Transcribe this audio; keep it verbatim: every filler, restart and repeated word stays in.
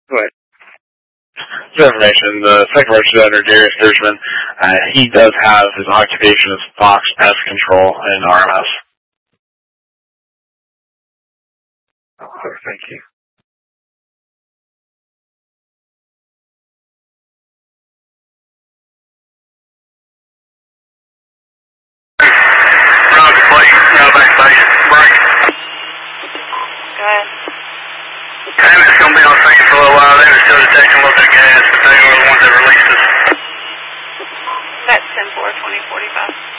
Right. For information, the second registered under Darius Sturgeman, uh, he does have his occupation as Fox Pest Control in R M S. Oh, thank you. Roger, please. No back base. Break. Go ahead. Hammond's going to be on scene for a little while. They were still detecting a little bit of gas, but they were the ones that released us. That's ten four, twenty forty-five.